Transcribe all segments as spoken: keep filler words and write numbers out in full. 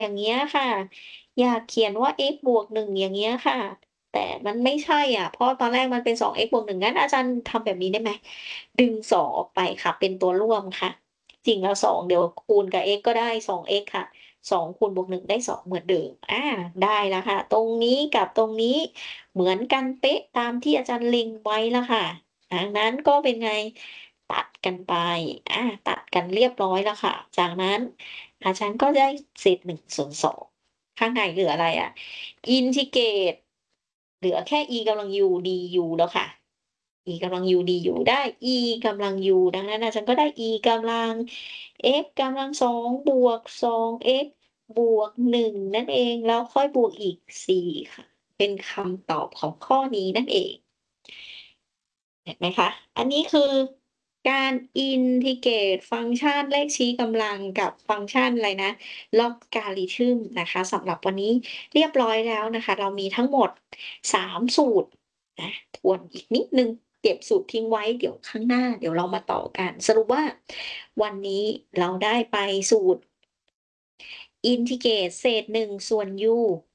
อย่างเงี้ยค่ะ อยากเขียนว่า x บวก หนึ่ง อย่างเงี้ยค่ะ แต่มันไม่ใช่อะ เพราะตอนแรกมันเป็น สอง x บวก หนึ่ง งั้นอาจารย์ทำแบบนี้ได้ไหม? ดึง สอง ออกไปค่ะ เป็นตัวร่วมค่ะ จริงแล้ว สอง เดี๋ยวคูณกับ x ก็ได้ สอง x ค่ะ สอง คูณบวก หนึ่ง ได้ สอง เหมือนเดิม อา ได้แล้วค่ะ ตรงนี้กับตรงนี้เหมือนกันเป๊ะตามที่อาจารย์เล็งไว้แล้วค่ะ ดังนั้นก็เป็นไง ตัดกันไป อา ตัดกันเรียบร้อยแล้วค่ะ จากนั้นอาจารย์ก็ได้เศษ หนึ่ง ส่วน สอง ข้างในเหลืออะไรอะ อินทิเกรต เหลือแค่ e กำลัง u du แล้วค่ะ e กำลัง u du ได้ e กำลัง u ดังนั้นอาจารย์ก็ได้ e กำลัง x กำลัง สอง บวก สอง x บวก หนึ่ง นั่นเอง แล้วค่อยบวกอีก สี่ ค่ะ เป็นคำตอบของข้อนี้นั่นเอง เห็นไหมคะ อันนี้คือการอินทิเกรตฟังก์ชันเลขชี้กำลังกับฟังก์ชันอะไรนะ Logarithm นะคะ สำหรับวันนี้เรียบร้อยแล้วนะคะ เรามีทั้งหมด สาม สูตรนะ ทวนอีกนิดหนึ่ง เก็บสูตรทิ้งไว้ เดี๋ยวข้างหน้าเดี๋ยวเรามาต่อกัน สรุปว่าวันนี้เราได้ไปสูตร อินทิเกรตเศษ หนึ่ง ส่วน u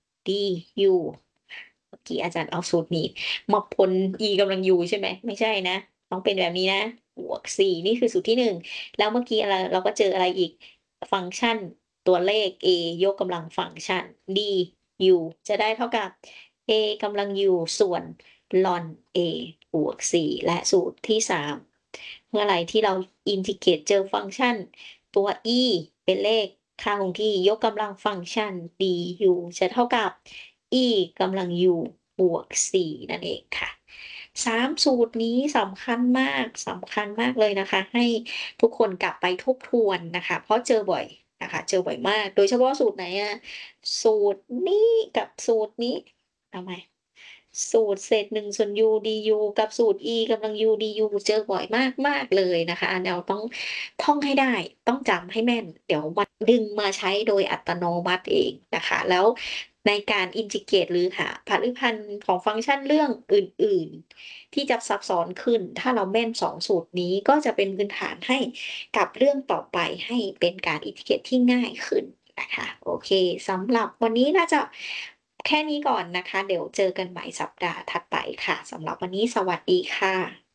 du เมื่อกี้อาจารย์เอาสูตรนี้มาพล e กำลัง u ใช่ไหม? ไม่ใช่นะ ต้องเป็นแบบนี้นะ บวก สี่ นี่คือสูตรที่ หนึ่ง แล้วเมื่อกี้อะไร เราก็เจออะไรอีก ฟังก์ชันตัวเลข a ยกกำลังฟังก์ชัน du จะได้เท่ากับ a กำลัง u ส่วน ln a บวก สี่ และสูตรที่ สาม เมื่อไรที่เราอินทิเกรตเจอฟังก์ชันตัว e เป็นเลขค่าคงที่ ยกกำลังฟังก์ชัน du จะเท่ากับ e กำลัง u บวก สี่ นั่นเองค่ะ สาม สูตรนี้สำคัญมาก สำคัญมากเลยนะคะ ให้ทุกคนกลับไปทบทวนนะคะ เพราะเจอบ่อยนะคะ เจอบ่อยมาก โดยเฉพาะสูตรไหนอะ สูตรนี้กับสูตรนี้ เอาใหม่ สูตรเศษ หนึ่ง ส่วน u du กับสูตร e กำลัง u du เจอบ่อยมาก ๆ เลยนะคะ เราต้องท่องให้ได้ ต้องจำให้แม่น เดี๋ยวมันดึงมาใช้โดยอัตโนมัติเองนะคะ แล้วในการอินทิเกรตหรือหาปริพันธ์ของฟังก์ชันเรื่องอื่น ๆ ที่จะซับซ้อนขึ้น ถ้าเราแม่น สอง สูตรนี้ ก็จะเป็นพื้นฐานให้กับเรื่องต่อไป ให้เป็นการอินทิเกรตที่ง่ายขึ้นนะคะ โอเค สำหรับวันนี้น่าจะแค่นี้ก่อนนะคะ เดี๋ยวเจอกันใหม่สัปดาห์ถัดไปค่ะ สำหรับวันนี้สวัสดีค่ะ